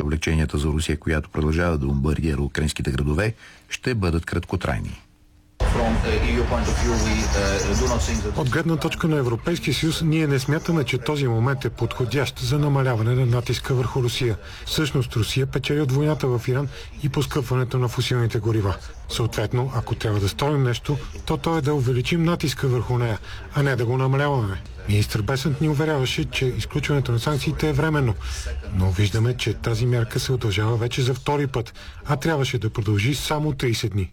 облегченията за Русия, която продължава да бомбардира украинските градове, ще бъдат краткотрайни. От гледна точка на Европейския съюз, ние не смятаме, че този момент е подходящ за намаляване на натиска върху Русия. Всъщност Русия печели от войната в Иран и поскъпването на фосилните горива. Съответно, ако трябва да сторим нещо, то е да увеличим натиска върху нея, а не да го намаляваме. Министър Бесънт ни уверяваше, че изключването на санкциите е временно, но виждаме, че тази мярка се удължава вече за втори път, а трябваше да продължи само 30 дни.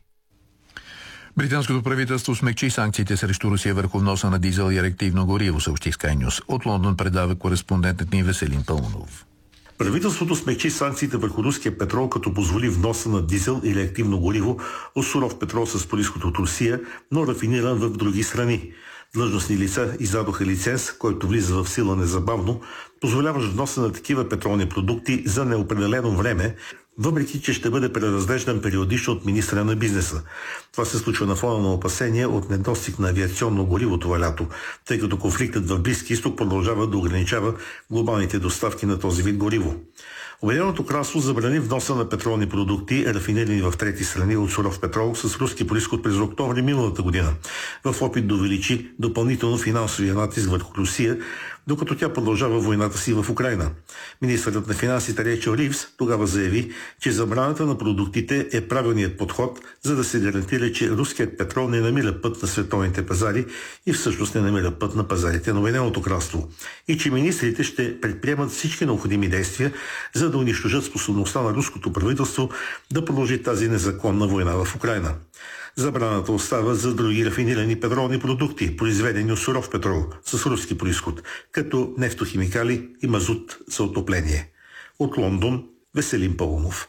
Британското правителство смекчи санкциите срещу Русия върху вноса на дизел и реактивно гориво, съобщи Sky News. От Лондон предава кореспондентът ни Веселин Пълнов. Правителството смекчи санкциите върху руския петрол, като позволи вноса на дизел или реактивно гориво от суров петрол с произход от Русия, но рафиниран в други страни. Длъжностни лица издадоха лиценз, който влиза в сила незабавно, позволяващ вноса на такива петролни продукти за неопределено време, въпреки че ще бъде преразглеждан периодично от министра на бизнеса. Това се случва на фона на опасения от недостиг на авиационно гориво това лято, тъй като конфликтът в Близки изток продължава да ограничава глобалните доставки на този вид гориво. Обединеното кралство забрани вноса на петролни продукти, рафинирани в трети страни от суров петрол с руски произход през октомври миналата година, в опит да увеличи допълнително финансовия натиск върху Русия, докато тя продължава войната си в Украйна. Министърът на финансите Рейчел Ривз тогава заяви, че забраната на продуктите е правилният подход, за да се гарантира, че руският петрол не намира път на световните пазари и всъщност не намира път на пазарите на Обединеното кралство. И че министрите ще предприемат всички необходими действия, за да унищожат способността на руското правителство да продължи тази незаконна война в Украйна. Забраната остава за други рафинирани петролни продукти, произведени от суров петрол с руски произход, като нефтохимикали и мазут за отопление. От Лондон, Веселин Пълнов.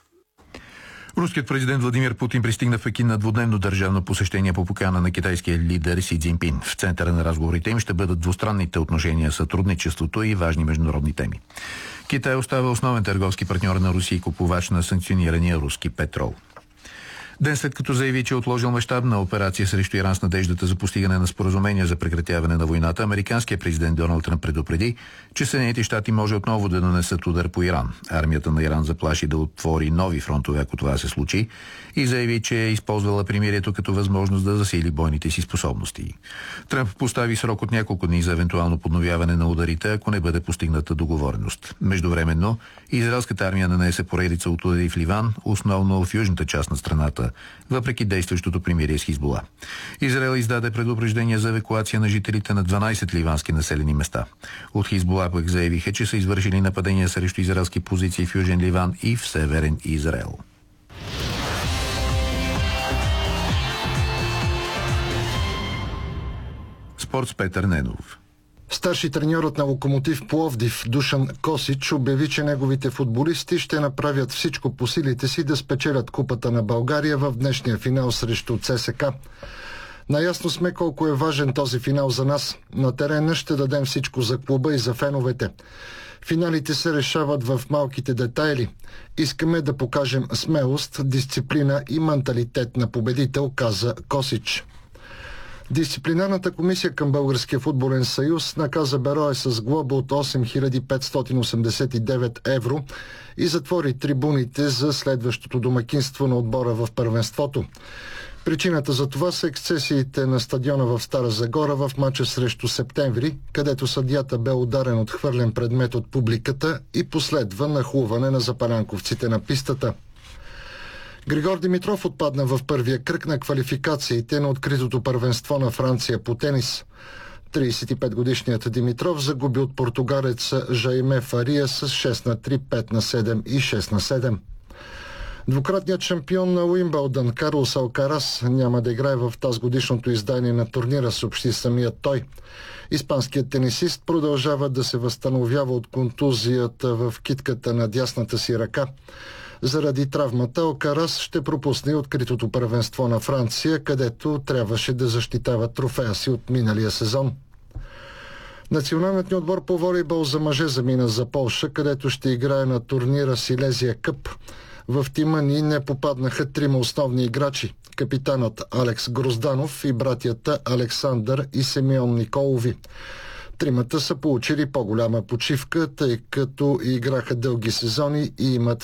Руският президент Владимир Путин пристигна в Пекин на двудневно държавно посещение по покана на китайския лидер Си Цзинпин. В центъра на разговорите им ще бъдат двустранните отношения, сътрудничеството и важни международни теми. Китай остава основен търговски партньор на Русия и купувач на санкционирания руски петрол. Ден след като заяви, че е отложил мащабна операция срещу Иран с надеждата за постигане на споразумение за прекратяване на войната, американският президент Доналд Тръмп предупреди, че Съединените щати може отново да нанесат удар по Иран. Армията на Иран заплаши да отвори нови фронтове, ако това се случи, и заяви, че е използвала примирието като възможност да засили бойните си способности. Тръмп постави срок от няколко дни за евентуално подновяване на ударите, ако не бъде постигната договореност. Междувременно, израелската армия нанесе поредица от удари в Ливан, основно в южната част на страната, въпреки действащото примирие с Хизбула. Израел издаде предупреждение за евакуация на жителите на 12 ливански населени места. От Хизбула пък заявиха, че са извършили нападения срещу израелски позиции в Южен Ливан и в Северен Израел. Спорт с Петър Ненов. Старши треньорът на Локомотив Пловдив Душан Косич обяви, че неговите футболисти ще направят всичко по силите си да спечелят Купата на България в днешния финал срещу ЦСКА. Наясно сме колко е важен този финал за нас. На терена ще дадем всичко за клуба и за феновете. Финалите се решават в малките детайли. Искаме да покажем смелост, дисциплина и менталитет на победител, каза Косич. Дисциплинарната комисия към Българския футболен съюз наказа Берое с глоба от 8589 евро и затвори трибуните за следващото домакинство на отбора в първенството. Причината за това са ексцесиите на стадиона в Стара Загора в мача срещу Септември, където съдията бе ударен от хвърлен предмет от публиката и последва нахлуване на запалянковците на пистата. Григор Димитров отпадна в първия кръг на квалификациите на откритото първенство на Франция по тенис. 35-годишният Димитров загуби от португалеца Жайме Фария с 6-3, 5-7 и 6-7. Двукратният шампион на Уимбълдън Карлос Алкарас няма да играе в тазгодишното издание на турнира, съобщи самият той. Испанският тенисист продължава да се възстановява от контузията в китката на дясната си ръка. Заради травмата Алкарас ще пропусне откритото първенство на Франция, където трябваше да защитава трофея си от миналия сезон. Националният ни отбор по волейбол за мъже замина за Полша, където ще играе на турнира Силезия Къп. В тима ни не попаднаха трима основни играчи – капитанът Алекс Грозданов и братята Александър и Семион Николови. Тримата са получили по-голяма почивка, тъй като играха дълги сезони и имат